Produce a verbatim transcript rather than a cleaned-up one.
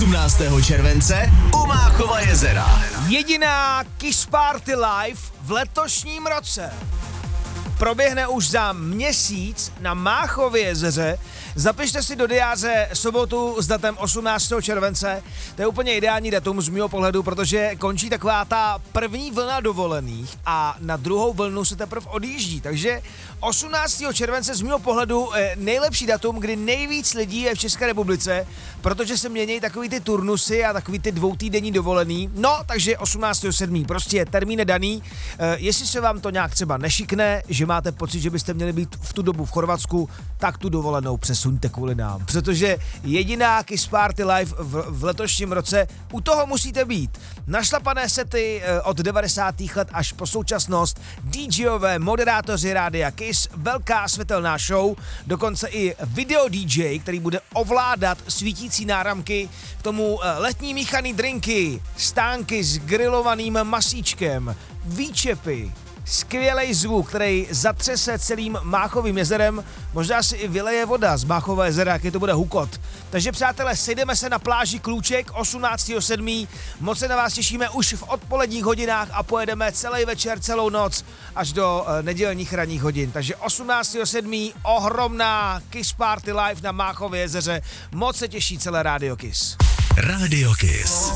osmnáctého července u Máchova jezera. Jediná Kiss Party Live v letošním roce proběhne už za měsíc na Máchově jezeře. Zapište si do diáře sobotu s datem osmnáctého července. To je úplně ideální datum z mého pohledu, protože končí taková ta první vlna dovolených a na druhou vlnu se teprve odjíždí. Takže osmnáctého července z mého pohledu nejlepší datum, kdy nejvíc lidí je v České republice, protože se mění takový ty turnusy a takový ty dvoutýdenní dovolený. No, takže osmnáctého sedmého prostě je termín daný. E, jestli se vám to nějak třeba nešikne, že máte pocit, že byste měli být v tu dobu v Chorvatsku, tak tu dovolenou přesuňte kvůli nám, protože jediná Kiss Party Live v, v letošním roce, u toho musíte být. Našlapané sety od devadesátých let až po současnost, DJové, moderátoři rádia Kiss, velká světelná show, dokonce i video D J, který bude ovládat svítící náramky, k tomu letní míchaný drinky, stánky s grilovaným masíčkem, výčepy, skvělej zvuk, který zatřese celým Máchovým jezerem, možná si i vyleje voda z Máchova jezera, jaký to bude hukot. Takže přátelé, sejdeme se na pláži Klůček osmnáctého sedmého Moc se na vás těšíme už v odpoledních hodinách a pojedeme celý večer, celou noc až do uh, nedělních ranních hodin. Takže osmnáctého sedmého ohromná Kiss Party Live na Máchově jezeře. Moc se těší celé Radio Kiss. Radio Kiss.